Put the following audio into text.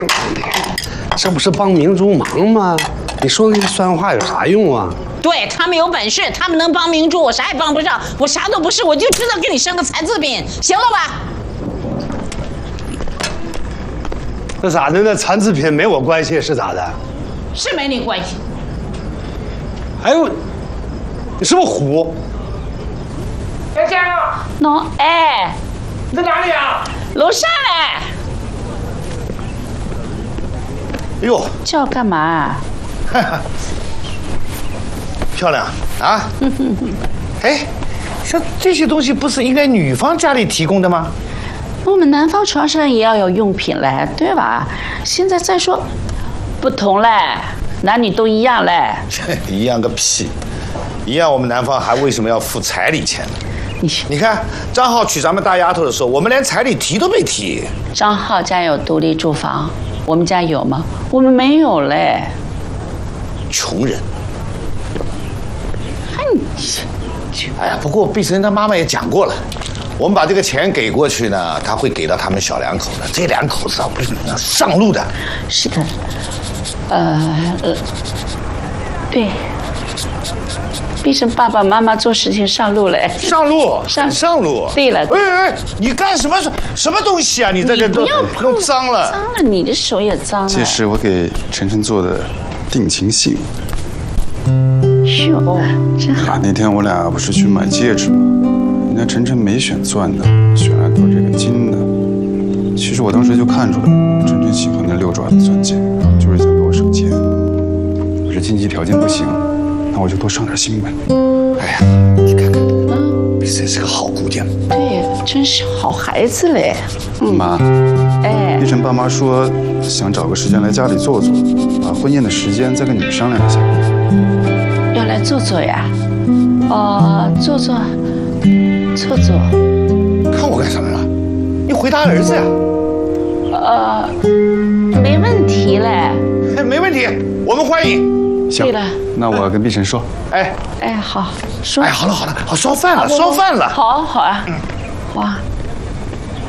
这不是帮明珠忙吗？你说那些酸话有啥用啊？ 对他们有本事，他们能帮明珠，我啥也帮不上，我啥都不是，我就知道给你生个残次品，行了吧？ 那咋的？那残次品没我关系是咋的？ 是没你关系。 哎呦，你是不是虎？ 佳佳， 喏，哎， 你在哪里啊？ 楼上嘞。 哎呦， 叫干嘛？ 漂亮啊！哎，像这些东西不是应该女方家里提供的吗？ 我们男方床上也要有用品嘞，对吧？现在再说，不同嘞，男女都一样嘞。 一样个屁！一样，我们男方还为什么要付彩礼钱呢？你看张浩娶咱们大丫头的时候，我们连彩礼提都没提。 张浩家有独立住房，我们家有吗？我们没有嘞。 穷人。 哎呀，不过碧晨他妈妈也讲过了，我们把这个钱给过去呢，他会给到他们小两口的。这两口子啊，不是上路的。 是的，对，碧晨爸爸妈妈做事情上路嘞。 上路，上路。 对了。 哎，你干什么东西啊？你在这不要弄脏了。 脏了，你的手也脏了。 这是我给晨晨做的定情信。 哟，真好。 那天我俩不是去买戒指吗？人家晨晨没选钻的，选了朵这个金的。其实我当时就看出来，晨晨喜欢那6爪的钻戒，就是想给我省钱。可是经济条件不行，那我就多上点心呗。 哎呀，你看看，碧晨是个好姑娘。 对，真是好孩子嘞。 妈， 哎， 碧晨爸妈说想找个时间来家里坐坐，把婚宴的时间再跟你商量一下。 要来坐坐呀？坐坐。 看我干什么了？你回答儿子呀。 没问题嘞。 没问题，我们欢迎。 行，那我跟碧晨说。 哎， 好，说。 哎，好了，好，烧饭了。 好啊，好啊。好啊。